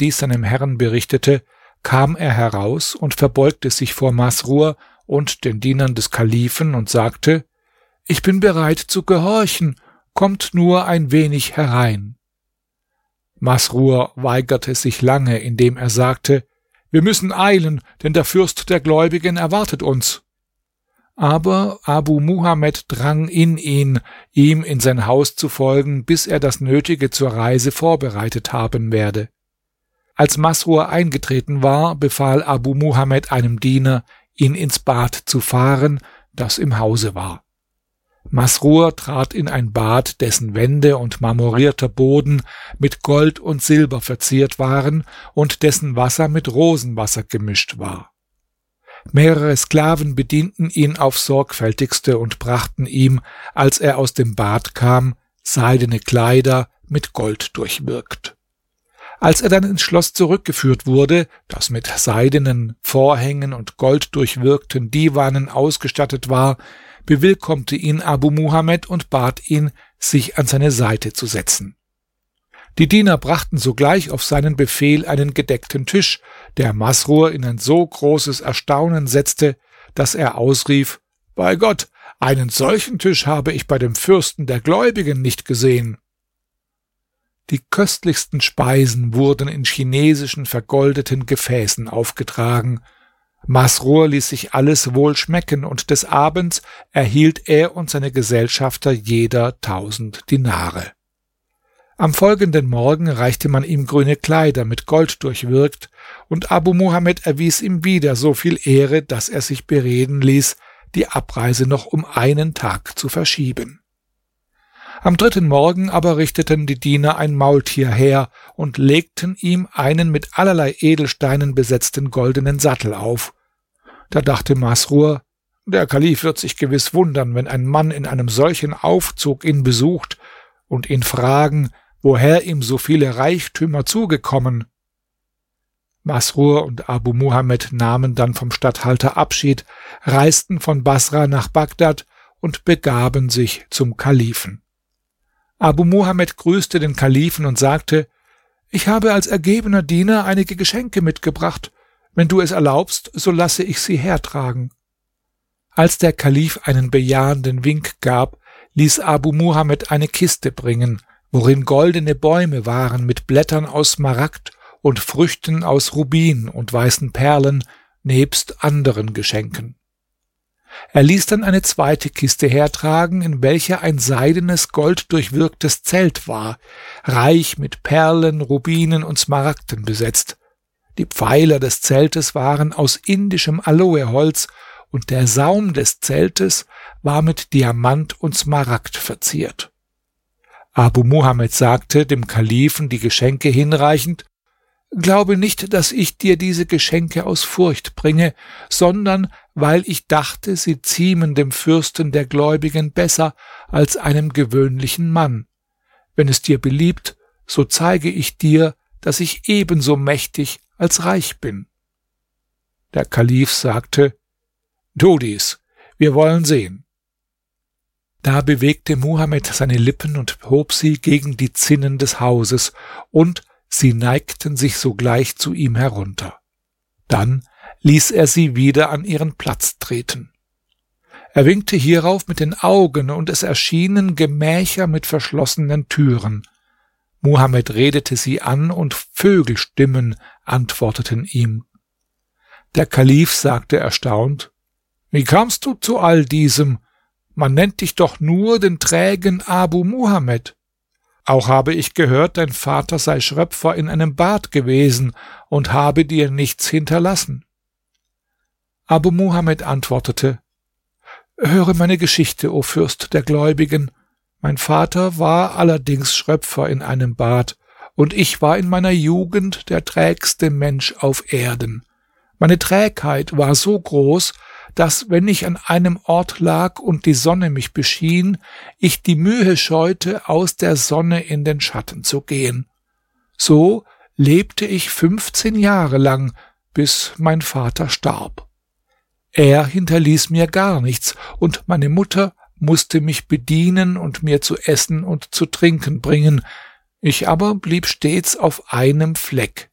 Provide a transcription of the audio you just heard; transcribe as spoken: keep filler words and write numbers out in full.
dies seinem Herrn berichtete, kam er heraus und verbeugte sich vor Masrur und den Dienern des Kalifen und sagte: Ich bin bereit zu gehorchen, kommt nur ein wenig herein. Masrur weigerte sich lange, indem er sagte: Wir müssen eilen, denn der Fürst der Gläubigen erwartet uns. Aber Abu Muhammad drang in ihn, ihm in sein Haus zu folgen, bis er das Nötige zur Reise vorbereitet haben werde. Als Masrur eingetreten war, befahl Abu Muhammad einem Diener, ihn ins Bad zu fahren, das im Hause war. Masrur trat in ein Bad, dessen Wände und marmorierter Boden mit Gold und Silber verziert waren und dessen Wasser mit Rosenwasser gemischt war. Mehrere Sklaven bedienten ihn aufs Sorgfältigste und brachten ihm, als er aus dem Bad kam, seidene Kleider mit Gold durchwirkt. Als er dann ins Schloss zurückgeführt wurde, das mit seidenen Vorhängen und golddurchwirkten Divanen ausgestattet war, bewillkommte ihn Abu Muhammad und bat ihn, sich an seine Seite zu setzen. Die Diener brachten sogleich auf seinen Befehl einen gedeckten Tisch, der Masrur in ein so großes Erstaunen setzte, dass er ausrief: Bei Gott, einen solchen Tisch habe ich bei dem Fürsten der Gläubigen nicht gesehen. Die köstlichsten Speisen wurden in chinesischen vergoldeten Gefäßen aufgetragen. Masrur ließ sich alles wohl schmecken, und des Abends erhielt er und seine Gesellschafter jeder tausend Dinare. Am folgenden Morgen reichte man ihm grüne Kleider mit Gold durchwirkt, und Abu Muhammad erwies ihm wieder so viel Ehre, dass er sich bereden ließ, die Abreise noch um einen Tag zu verschieben. Am dritten Morgen aber richteten die Diener ein Maultier her und legten ihm einen mit allerlei Edelsteinen besetzten goldenen Sattel auf. Da dachte Masrur: Der Kalif wird sich gewiss wundern, wenn ein Mann in einem solchen Aufzug ihn besucht, und ihn fragen, woher ihm so viele Reichtümer zugekommen. Masrur und Abu Muhammad nahmen dann vom Statthalter Abschied, reisten von Basra nach Bagdad und begaben sich zum Kalifen. Abu Muhammad grüßte den Kalifen und sagte: Ich habe als ergebener Diener einige Geschenke mitgebracht. Wenn du es erlaubst, so lasse ich sie hertragen. Als der Kalif einen bejahenden Wink gab, ließ Abu Muhammad eine Kiste bringen, worin goldene Bäume waren mit Blättern aus Smaragd und Früchten aus Rubin und weißen Perlen, nebst anderen Geschenken. Er ließ dann eine zweite Kiste hertragen, in welcher ein seidenes, golddurchwirktes Zelt war, reich mit Perlen, Rubinen und Smaragden besetzt. Die Pfeiler des Zeltes waren aus indischem Aloeholz, und der Saum des Zeltes war mit Diamant und Smaragd verziert. Abu Muhammad sagte, dem Kalifen die Geschenke hinreichend: Glaube nicht, dass ich dir diese Geschenke aus Furcht bringe, sondern weil ich dachte, sie ziemen dem Fürsten der Gläubigen besser als einem gewöhnlichen Mann. Wenn es dir beliebt, so zeige ich dir, dass ich ebenso mächtig als reich bin. Der Kalif sagte: Tu dies, wir wollen sehen. Da bewegte Muhammad seine Lippen und hob sie gegen die Zinnen des Hauses, und sie neigten sich sogleich zu ihm herunter. Dann ließ er sie wieder an ihren Platz treten. Er winkte hierauf mit den Augen, und es erschienen Gemächer mit verschlossenen Türen. Muhammad redete sie an, und Vögelstimmen antworteten ihm. Der Kalif sagte erstaunt: Wie kamst du zu all diesem? Man nennt dich doch nur den trägen Abu Muhammad. Auch habe ich gehört, dein Vater sei Schröpfer in einem Bad gewesen und habe dir nichts hinterlassen. Abu Muhammad antwortete: Höre meine Geschichte, o Fürst der Gläubigen. Mein Vater war allerdings Schröpfer in einem Bad, und ich war in meiner Jugend der trägste Mensch auf Erden. Meine Trägheit war so groß, dass, wenn ich an einem Ort lag und die Sonne mich beschien, ich die Mühe scheute, aus der Sonne in den Schatten zu gehen. So lebte ich fünfzehn Jahre lang, bis mein Vater starb. Er hinterließ mir gar nichts, und meine Mutter musste mich bedienen und mir zu essen und zu trinken bringen. Ich aber blieb stets auf einem Fleck.